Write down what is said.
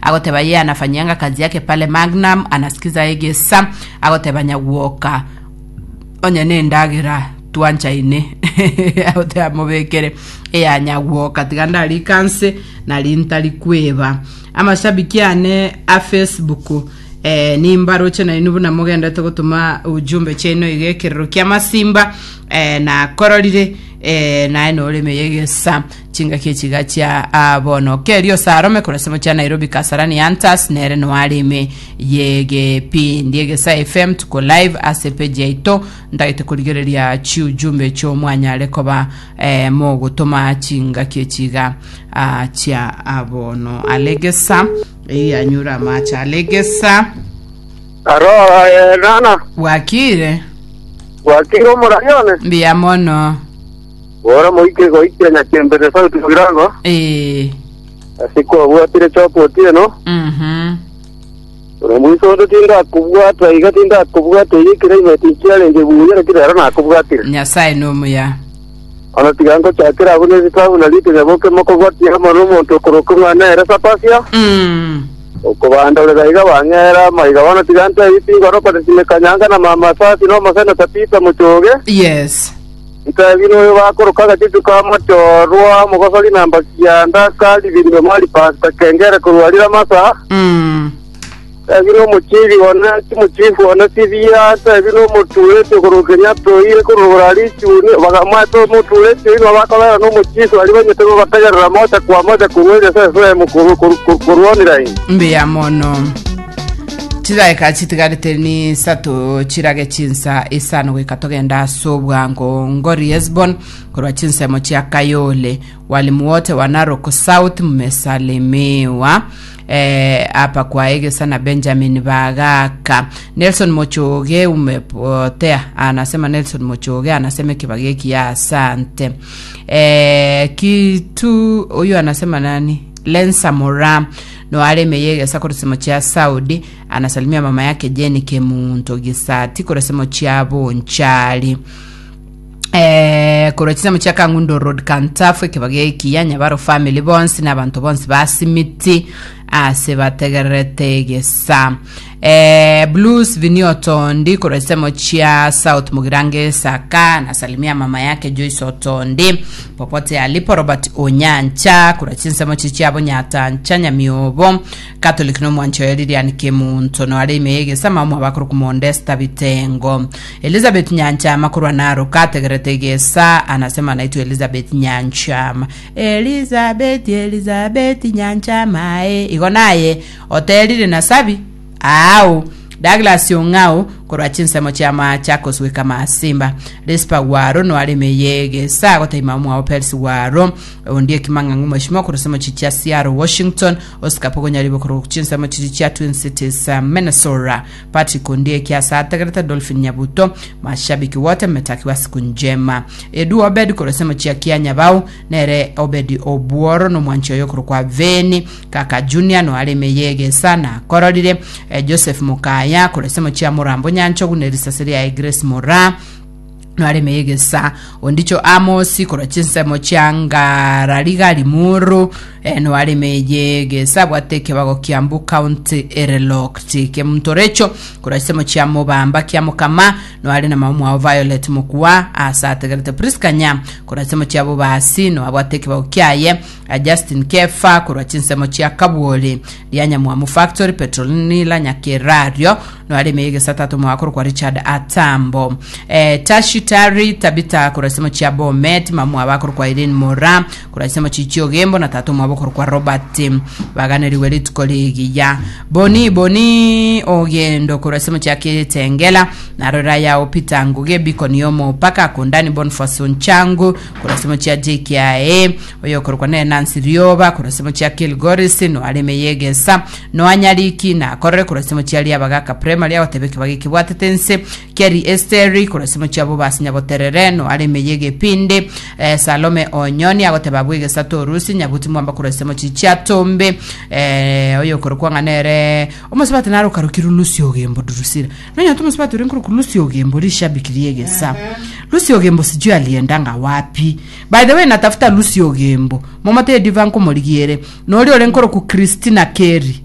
agoteba yeye anafanyanga kazi yake pale Magnum, anasikiza Egesa, agoteba Nyaguoka onye nendagira tuancha ine agoteba mubekere ya Nyaguoka tiganda likanse na lintali kweba amashabiki ane a Facebook nimbaro chena inubu na mugenda gutuma ujumbe cheno igekerero kya masimba na kororire na eno leme Egesa chinga kichiga cha abono kerio sarome kurasemo cha Nairobi Kasarani Antas nere no alime yege pindi Egesa FM tuko live asepeje ito ndaite kurigereria chi ujumbe cho mwanya lekoba mo gutuma chinga kichiga cha abono Alegesa anyura macha Alegesa aro nana wakire murayone biamono ora moike goike na chembere sa tugirango asiko bwatire chopo tieno ora muiso ndo tinda kubwata igatinda kubwata yikire meti challenge buyera kidara na kubwatire Nyasaye nomuya ana tigango chakira abune zitabu na lite boke moko bwatira marumo to korokuma na era sapasia okobanda ulega bangera maiga wana tiganta ipingo ro patime kanyanga na mama sasi no masana tapita muchoge yes ikabino bakorokaga kama chorwa mugosoli namba kianda kali bindo mali pasta kengera kurwalira masa ebino muchiri wana kimuchifu wana tibia ebino mutule kurugenya toire kururali chuni bagamato mutule ino bakala no muchifu ali banyetego batagarira mota kwa moja kuwele sasa kurwonira mbiya mono Chizaka chitigarite ni sato chirage chinsa isano wikatogenda sobwa ngori Esbon kurwa chinsa mochi akayole walimu wote wa Narok South mmesalemewa hapa kwa Egesa na Benjamin Bagaka. Nelson Mochoge umepotea, anasema Nelson Mochoge anasema Kibageki ya asante. Kitu huyu anasema nani? Lensa Mora no aleme Egesa kurusemo cha Saudi anasalimia mama yake Jenny Kemuntu Gisati kurusemo cha Bonchali. Kurachisa mchaka Ngundo Road Kantafu Kibageki ya Nyabaro family bonsi na abantu bonsi basimiti asebategerete Egesa. Blues Vinyotondi kurasemo chia South Mugirange Saka nasalimia mama yake Joyce Otondi popote alipo. Robert Onyancha kurachinsa mochichi abo Nyata Nyamiobo Catholic no mwanchoyeri yani Kemuntu no alime Egesa mamu abakuru ku Modesta Bitengo. Elizabeth Nyancha makurwa naro kategerete Egesa anasema anaitwa Elizabeth Nyanchama. Elizabeth Nyanchama igonaye hoteli na sabi au Douglas Yongao kurachinsa mochama Chakos weka masimba Respa Waro no alime Egesa gota imamu wa Percy Waro ondie kimanga ngumo shimo kurasema chicha Seattle Washington Oscar Pogonya libo kurachinsa mochicha Twin Cities Minnesota Patrick ondie kiasa atagarata Dolphin Nyabuto mashabiki wote mmetakiwa siku njema. Edu Obed kurasema chia Kianya Bau nere Obed Obuoro no mwanchoyo kurukwa Veni kaka Junior no alime Egesa na korodire Joseph Mukaya kurasema chia Murambo Nyancho kunerisa seria Grace Mora no alime Egesa ondicho Amosi kurachinsa mochanga raliga limuru no alime Egesa bwateke bago Kiambu County Erelokti ke Mtorecho kurachinsa mochia Mobamba Kiamukama no alina mamu wa Violet Mukwa asategerete Priska Nya kurachinsa mochia Bobasi no abwateke bago Kiaye Justin Kefa kurachinsa mochia Kabwoli lianya mu factory Petrolina Nyakerario no alime Egesa tatu mwakuru kwa Richard Atambo. Tashitari Tabita kurasema chia Bomet mamu abakuru kwa Irene Mora kurasema chichio Gembo na tatu mwabakuru kwa Robert baganeri welit kolegi ya Boni Ogendo kurasema chia Kitengela na Roraya Opita Nguge Bikon Yomo paka kundani Bonfason Changu kurasema chia JKA oyo kwa Nancy Rioba kurasema chia Kilgorisi no alime Egesa no anyaliki na korre kurasema chia Lia Bagaka Primary ya watebeki bagiki watetense Kerry Esteri kurasema chia Boba Sinyaboterere no alime Egepinde Salome Onyoni agoteba Egesa Torusi Nyabuti mwamba kurasema chicha Tombe oyo kwa nganere omusibate naro karukiru Lucy Ogembo durusira nanya tumusibate renkuru ku Lucy Ogembo lishabikiri Egesa. Lucy Ogembo sijui aliendanga wapi. By the way natafuta Lucy Ogembo momate divanko moligiere no oli olenkoro ku Christina Kerry